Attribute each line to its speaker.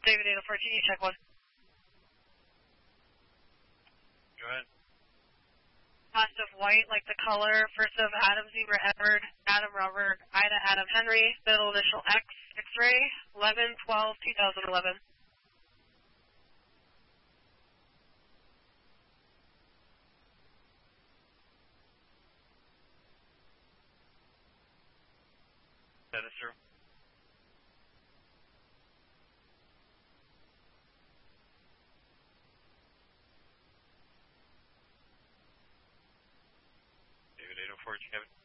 Speaker 1: David 804, check 1.
Speaker 2: Go ahead.
Speaker 1: Last of white, like the color. First of Adam, Zebra, Edward, Adam, Robert, Ida, Adam, Henry. Middle initial X, X-ray, 11/12/2011.
Speaker 2: That is true. David 804, Kevin.